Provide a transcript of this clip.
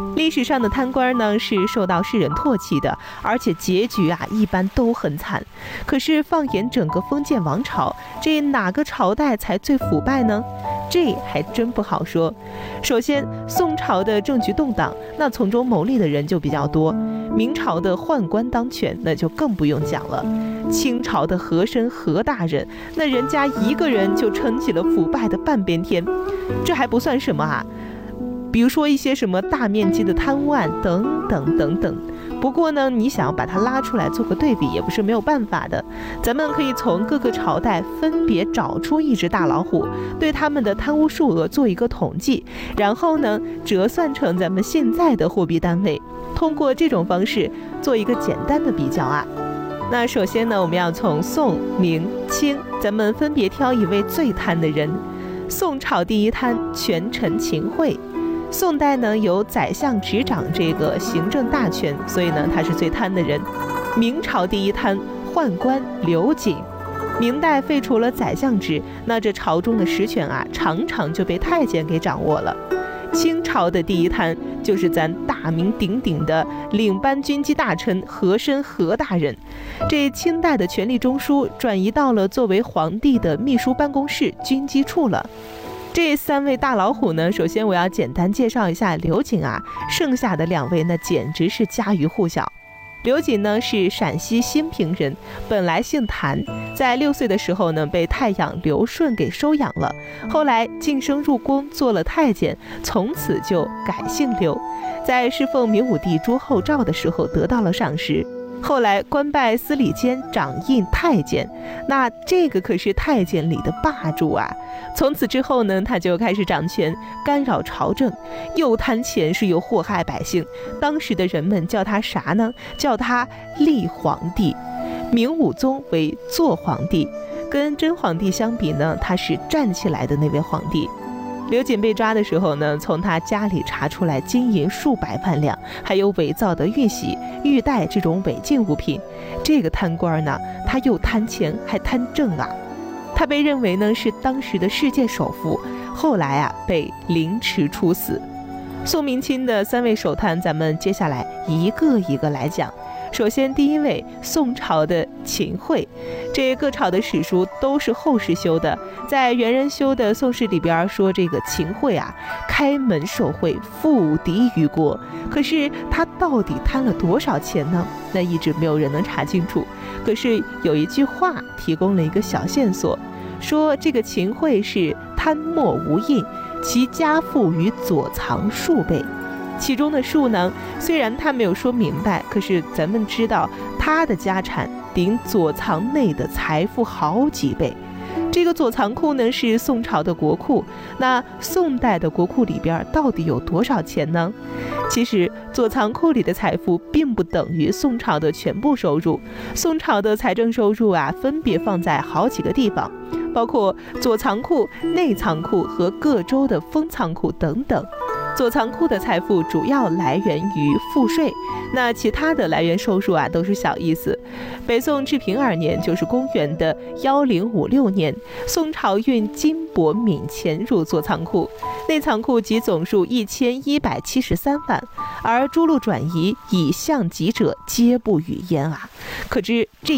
历史上的贪官呢是受到世人唾弃的，而且结局一般都很惨。可是放眼整个封建王朝，这哪个朝代才最腐败呢？这还真不好说。首先，宋朝的政局动荡，那从中牟利的人就比较多；明朝的宦官当权，那就更不用讲了；清朝的和珅何大人，那人家一个人就撑起了腐败的半边天。这还不算什么比如说一些什么大面积的贪污案等等等等。不过呢，你想要把它拉出来做个对比也不是没有办法的。咱们可以从各个朝代分别找出一只大老虎，对他们的贪污数额做一个统计，然后呢折算成咱们现在的货币单位，通过这种方式做一个简单的比较那首先呢，我们要从宋、明、清，咱们分别挑一位最贪的人。宋朝第一贪，权臣秦桧。宋代呢有宰相执掌这个行政大权，所以呢他是最贪的人。明朝第一贪，宦官刘瑾。明代废除了宰相制，那这朝中的实权常常就被太监给掌握了。清朝的第一贪就是咱大名鼎鼎的领班军机大臣和珅何大人。这清代的权力中枢转移到了作为皇帝的秘书办公室军机处了。这三位大老虎呢，首先我要简单介绍一下刘瑾剩下的两位那简直是家喻户晓。刘瑾呢是陕西新平人，本来姓谭，在6岁的时候呢被太养刘顺给收养了，后来晋升入宫做了太监，从此就改姓刘。在侍奉明武帝朱厚照的时候得到了赏识，后来官拜司礼监掌印太监，那这个可是太监里的霸主从此之后呢，他就开始掌权，干扰朝政，又贪钱是又祸害百姓。当时的人们叫他啥呢？叫他立皇帝。明武宗为坐皇帝，跟真皇帝相比呢，他是站起来的那位皇帝。刘瑾被抓的时候呢，从他家里查出来金银数百万两，还有伪造的玉玺、玉带这种违禁物品。这个贪官呢，他又贪钱还贪政他被认为呢是当时的世界首富，后来被凌迟处死。宋明清的三位首贪，咱们接下来一个一个来讲。首先第一位，宋朝的秦桧。这各朝的史书都是后世修的，在元人修的宋史里边说，这个秦桧开门受贿，ful敌于国。可是他到底贪了多少钱呢？那一直没有人能查清楚。可是有一句话提供了一个小线索，说这个秦桧是贪墨无印，其家富于左藏数倍。其中的数呢，虽然他没有说明白，可是咱们知道他的家产顶左藏内的财富好几倍。这个左藏库呢是宋朝的国库，那宋代的国库里边到底有多少钱呢？其实左藏库里的财富并不等于宋朝的全部收入，宋朝的财政收入分别放在好几个地方，包括左藏库、内藏库和各州的封仓库等等。左藏库的财富主要来源于赋税，那其他的来源收入都是小意思。北宋治平2年，就是公元的1056年，宋朝运金帛闽钱入左藏库，内藏库及总数1173万，而诸路转移以项籍者皆不与焉可知这